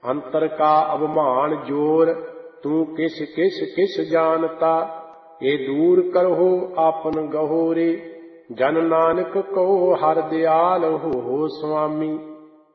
ਅੰਤਰ ਕਾ ਅਭਿਮਾਨ ਜੋਰ, ਤੂੰ ਕਿਸ ਕਿਸ ਕਿਸ ਜਾਣਤਾ। ਇਹ ਦੂਰ ਕਰਹੁ ਆਪਨ ਗਹੋ ਰੇ, ਜਨ ਨਾਨਕ ਕਹੋ ਹਰਿ ਦਿਆਲ ਹੋ ਸੁਆਮੀ।